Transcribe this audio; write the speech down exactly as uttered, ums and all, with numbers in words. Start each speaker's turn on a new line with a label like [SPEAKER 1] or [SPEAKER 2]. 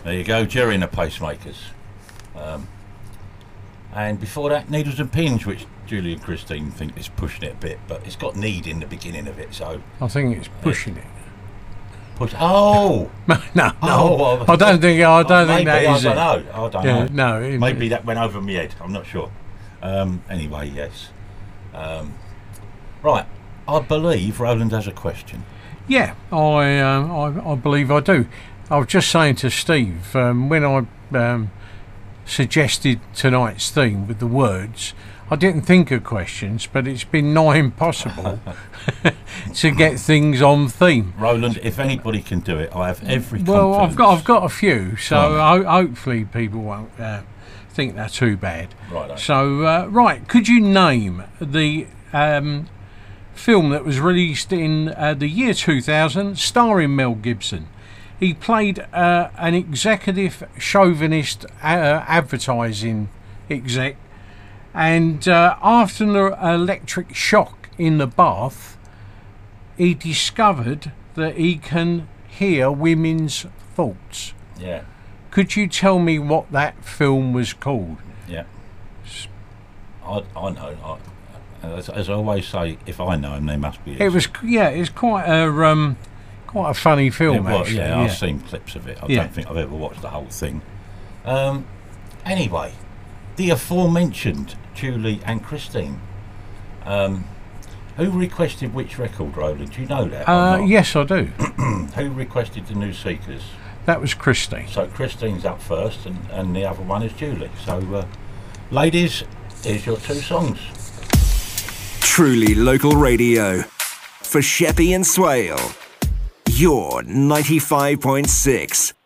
[SPEAKER 1] There you go, Jerry and the Pacemakers. Um, and before that, Needles and Pins, which Julie and Christine think is pushing it a bit, but it's got need in the beginning of it, so...
[SPEAKER 2] I think it's pushing it.
[SPEAKER 1] Push, oh!
[SPEAKER 2] no, no.
[SPEAKER 1] Oh, well,
[SPEAKER 2] I don't think, I don't
[SPEAKER 1] maybe,
[SPEAKER 2] think that
[SPEAKER 1] I
[SPEAKER 2] is
[SPEAKER 1] don't
[SPEAKER 2] it.
[SPEAKER 1] know. I don't
[SPEAKER 2] Yeah,
[SPEAKER 1] know.
[SPEAKER 2] no, it-
[SPEAKER 1] Maybe that went over my head, I'm not sure. Um, anyway, yes. Um, right, I believe Roland has a question.
[SPEAKER 2] Yeah, I, um, I I believe I do. I was just saying to Steve, um, when I um, suggested tonight's theme with the words, I didn't think of questions, but it's been nigh impossible to get things on theme.
[SPEAKER 1] Roland, if anybody can do it, I have every confidence.
[SPEAKER 2] Well, I've got I've got a few, so
[SPEAKER 1] Go on,
[SPEAKER 2] ho- hopefully people won't uh, think they're too bad.
[SPEAKER 1] Right.
[SPEAKER 2] So, uh, right, could you name the um, film that was released in uh, the year two thousand, starring Mel Gibson? He played uh, an executive chauvinist uh, advertising exec, and uh, after an electric shock in the bath, he discovered that he can hear women's thoughts.
[SPEAKER 1] Yeah.
[SPEAKER 2] Could you tell me what that film was called?
[SPEAKER 1] Yeah. I, I know. I, as, as I always say, if I know him, they must be.
[SPEAKER 2] It was, yeah, it's quite a um, quite a funny film.
[SPEAKER 1] It was,
[SPEAKER 2] actually.
[SPEAKER 1] yeah,
[SPEAKER 2] yeah.
[SPEAKER 1] I've seen clips of it. I
[SPEAKER 2] Yeah.
[SPEAKER 1] don't think I've ever watched the whole thing. Um, anyway, the aforementioned Julie and Christine. Um, who requested which record, Roland? Do you know that? or
[SPEAKER 2] Uh,
[SPEAKER 1] not?
[SPEAKER 2] yes, I do.
[SPEAKER 1] Who requested the New Seekers?
[SPEAKER 2] That was Christine.
[SPEAKER 1] So Christine's up first, and, and the other one is Julie. So, uh, ladies, here's your two songs.
[SPEAKER 3] Truly local radio for Sheppey and Swale. Your ninety-five point six